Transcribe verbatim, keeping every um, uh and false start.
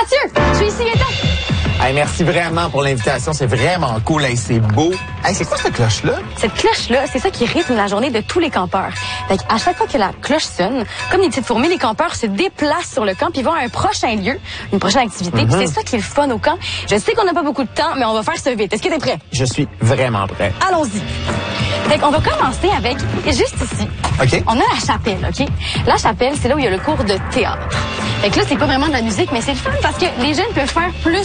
Mathieu, je suis ici, viens-t'en. Hey, merci vraiment pour l'invitation, c'est vraiment cool, hey, c'est beau. Hey, c'est quoi cette cloche-là? Cette cloche-là, c'est ça qui rythme la journée de tous les campeurs. Fait à chaque fois que la cloche sonne, comme des petites fourmis, les campeurs se déplacent sur le camp puis vont à un prochain lieu, une prochaine activité. Mm-hmm. Puis c'est ça qui est le fun au camp. Je sais qu'on n'a pas beaucoup de temps, mais on va faire ça vite. Est-ce que t'es prêt? Je suis vraiment prêt. Allons-y. Fait qu'on va commencer avec, juste ici, OK. On a la chapelle, OK? La chapelle, c'est là où il y a le cours de théâtre. Fait que là, c'est pas vraiment de la musique, mais c'est le fun parce que les jeunes peuvent faire plus